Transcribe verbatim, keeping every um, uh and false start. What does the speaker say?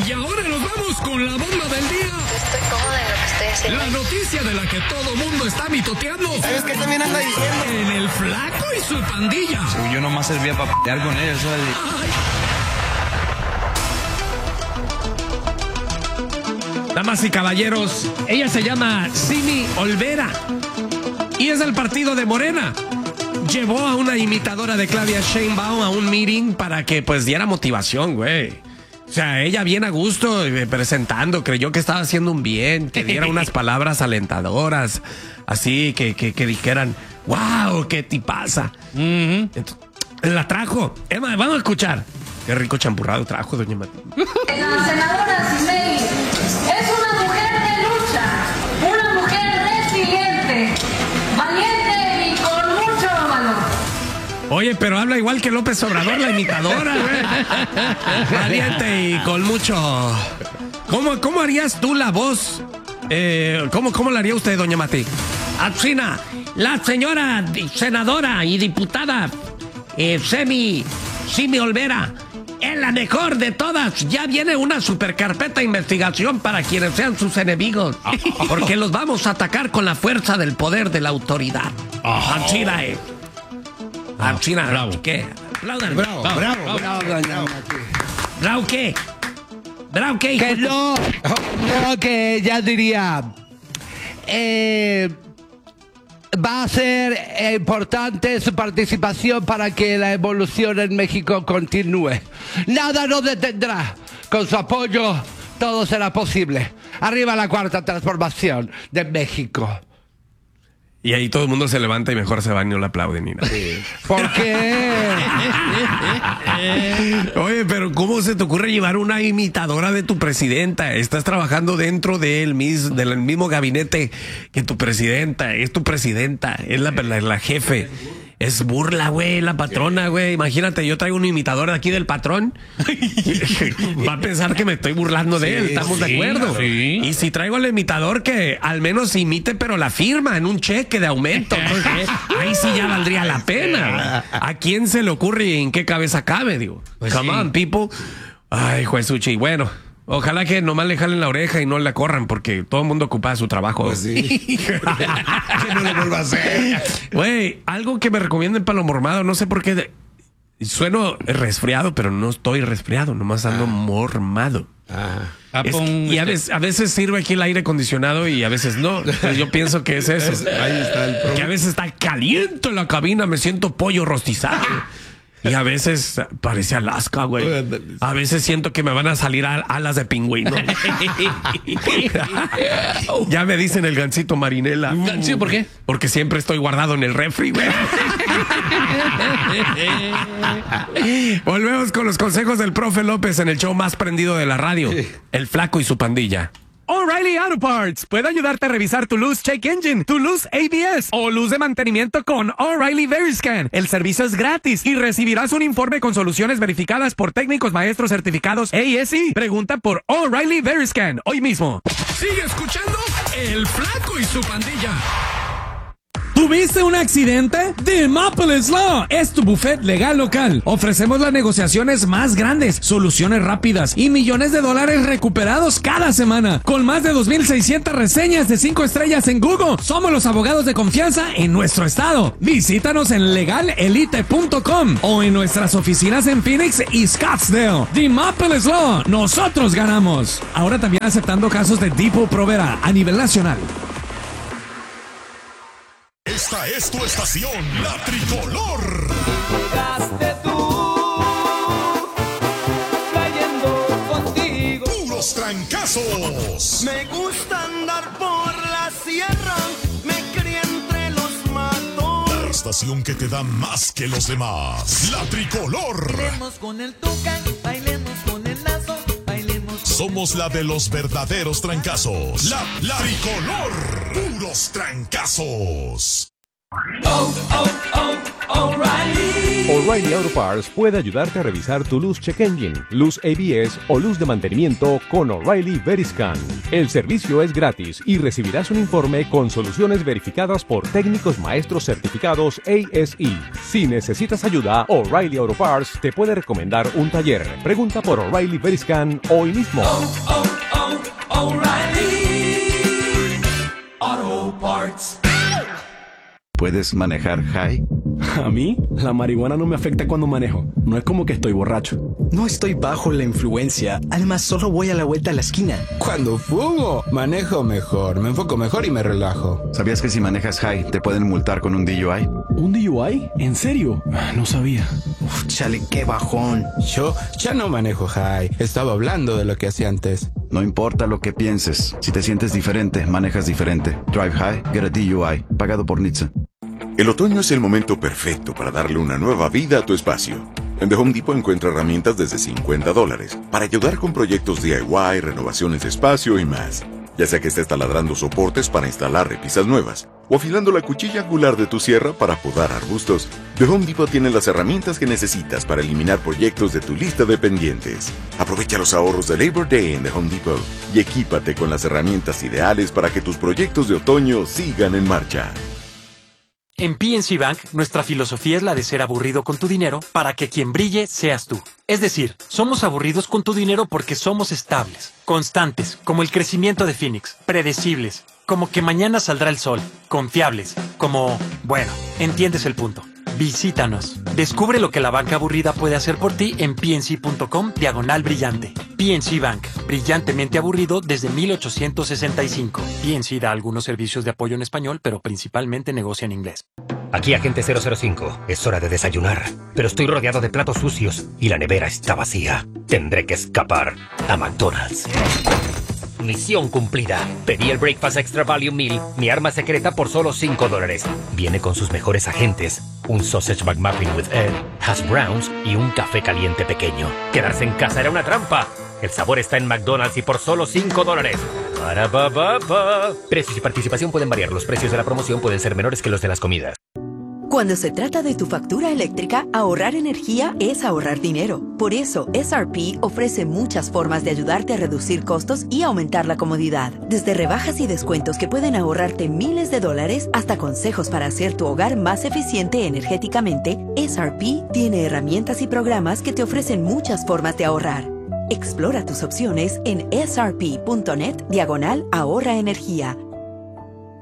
Y ahora nos vamos con la bomba del día. Estoy cómoda en lo que estoy haciendo. La noticia de la que todo mundo está mitoteando. ¿Sabes qué también anda diciendo? En el Flaco y su pandilla. Uy, yo nomás servía para pelear con ellos. Damas y caballeros, ella se llama Simi Olvera y es del partido de Morena. Llevó a una imitadora de Claudia Sheinbaum a un meeting para que pues diera motivación, güey. O sea, ella bien a gusto eh, presentando, creyó que estaba haciendo un bien, que diera unas palabras alentadoras, así que, que, que dijeran, wow, qué tipaza. Uh-huh. Entonces, la trajo. Emma, vamos a escuchar. Qué rico champurrado trajo, doña Martín. La senadora Simei es una mujer de lucha, una mujer resiliente, valiente y con mucho valor. Oye, pero habla igual que López Obrador, la imitadora, güey. Valiente y con mucho... ¿Cómo, cómo harías tú la voz? Eh, ¿cómo, ¿Cómo la haría usted, doña Mati? Atsina, la señora senadora y diputada eh, Semi, Simi Olvera es la mejor de todas. Ya viene una super carpeta de investigación para quienes sean sus enemigos. Porque los vamos a atacar con la fuerza del poder de la autoridad. Atsina, eh. Ah, China, bravo. ¿Qué? Aplaudan. Bravo, bravo, bravo, bravo, bravo, bravo. ¿Bravo qué? ¿Bravo qué? Que no, no, que ya diría, eh, va a ser eh, importante su participación para que la evolución en México continúe. Nada nos detendrá. Con su apoyo, todo será posible. Arriba la cuarta transformación de México. Y ahí todo el mundo se levanta y mejor se va y no le aplauden ni nada. Sí. ¿Por qué? Oye, pero ¿cómo se te ocurre llevar una imitadora de tu presidenta? Estás trabajando dentro del mismo, del mismo gabinete que tu presidenta. Es tu presidenta, es la, la, la jefe. Es burla, güey, la patrona, güey. Imagínate, yo traigo un imitador de aquí del patrón. Va a pensar que me estoy burlando de él. Sí, ¿estamos sí, de acuerdo? Sí. Y si traigo al imitador que al menos imite, pero la firma en un cheque de aumento. Entonces, ahí sí ya valdría la pena. ¿A quién se le ocurre y en qué cabeza cabe? Digo, pues come sí. on, people. Ay, Juesuchi. Bueno, ojalá que nomás le jalen la oreja y no la corran, porque todo el mundo ocupa su trabajo. Pues sí. Que no lo vuelva a hacer. Güey, algo que me recomienden para lo mormado, no sé por qué. De... Sueno resfriado, pero no estoy resfriado, nomás ando ah. mormado. Ah. Es, y a veces, a veces sirve aquí el aire acondicionado y a veces no. Yo pienso que es eso. Ahí está el problema. Que a veces está caliente en la cabina, me siento pollo rostizado. Y a veces parece Alaska, güey. A veces siento que me van a salir alas de pingüino. Ya me dicen el gansito marinela. ¿Sí, por qué? Porque siempre estoy guardado en el refri, güey. Volvemos con los consejos del profe López en el show más prendido de la radio. El Flaco y su pandilla. O'Reilly Auto Parts puede ayudarte a revisar tu luz check engine, tu luz A B S o luz de mantenimiento con O'Reilly Veriscan. El servicio es gratis y recibirás un informe con soluciones verificadas por técnicos maestros certificados A S I. Pregunta por O'Reilly Veriscan hoy mismo. Sigue escuchando El Flaco y su pandilla. ¿Tuviste un accidente? Demopolis Law es tu bufete legal local. Ofrecemos las negociaciones más grandes, soluciones rápidas y millones de dólares recuperados cada semana. Con más de dos mil seiscientas reseñas de cinco estrellas en Google, somos los abogados de confianza en nuestro estado. Visítanos en legal elite punto com o en nuestras oficinas en Phoenix y Scottsdale. Demopolis Law, nosotros ganamos. Ahora también aceptando casos de Depot Provera a nivel nacional. Esta es tu estación, La Tricolor. Llegaste tú, trayendo contigo puros trancazos. Me gusta andar por la sierra, me crié entre los matos. La estación que te da más que los demás, La Tricolor. Bailemos con el tucán, bailemos con el lazo, bailemos. Somos la de los verdaderos trancazos. La, la Tricolor. Puros trancazos. Oh, oh, oh. O'Reilly. O'Reilly Auto Parts puede ayudarte a revisar tu luz check engine, luz A B S o luz de mantenimiento con O'Reilly Veriscan. El servicio es gratis y recibirás un informe con soluciones verificadas por técnicos maestros certificados A S E. Si necesitas ayuda, O'Reilly Auto Parts te puede recomendar un taller. Pregunta por O'Reilly Veriscan hoy mismo. Oh, oh, oh, O'Reilly Auto Parts. ¿Puedes manejar high? A mí, la marihuana no me afecta cuando manejo. No es como que estoy borracho. No estoy bajo la influencia. Además, solo voy a la vuelta a la esquina. Cuando fumo, manejo mejor, me enfoco mejor y me relajo. ¿Sabías que si manejas high te pueden multar con un D U I? ¿Un D U I? ¿En serio? No sabía. Uf, chale, qué bajón. Yo ya no manejo high. Estaba hablando de lo que hacía antes. No importa lo que pienses. Si te sientes diferente, manejas diferente. Drive high, get a D U I. Pagado por N H T S A. El otoño es el momento perfecto para darle una nueva vida a tu espacio. En The Home Depot encuentra herramientas desde cincuenta dólares para ayudar con proyectos D I Y, renovaciones de espacio y más. Ya sea que estés taladrando soportes para instalar repisas nuevas o afilando la cuchilla angular de tu sierra para podar arbustos, The Home Depot tiene las herramientas que necesitas para eliminar proyectos de tu lista de pendientes. Aprovecha los ahorros de Labor Day en The Home Depot y equípate con las herramientas ideales para que tus proyectos de otoño sigan en marcha. En P N C Bank, nuestra filosofía es la de ser aburrido con tu dinero para que quien brille seas tú. Es decir, somos aburridos con tu dinero porque somos estables, constantes, como el crecimiento de Phoenix, predecibles, como que mañana saldrá el sol, confiables, como... bueno, entiendes el punto. Visítanos. Descubre lo que la banca aburrida puede hacer por ti en pnc.com diagonal brillante. P N C Bank, brillantemente aburrido desde mil ochocientos sesenta y cinco. P N C da algunos servicios de apoyo en español, pero principalmente negocia en inglés. Aquí agente cero cero cinco. Es hora de desayunar, pero estoy rodeado de platos sucios y la nevera está vacía. Tendré que escapar a McDonald's. Misión cumplida. Pedí el Breakfast Extra Value Meal, mi arma secreta, por solo cinco dólares. Viene con sus mejores agentes, un Sausage McMuffin with Ed, hash browns y un café caliente pequeño. Quedarse en casa era una trampa. El sabor está en McDonald's y por solo cinco dólares. Para pa, pa, pa. Precios y participación pueden variar. Los precios de la promoción pueden ser menores que los de las comidas. Cuando se trata de tu factura eléctrica, ahorrar energía es ahorrar dinero. Por eso, S R P ofrece muchas formas de ayudarte a reducir costos y aumentar la comodidad. Desde rebajas y descuentos que pueden ahorrarte miles de dólares hasta consejos para hacer tu hogar más eficiente energéticamente, S R P tiene herramientas y programas que te ofrecen muchas formas de ahorrar. Explora tus opciones en srp.net diagonal ahorra energía.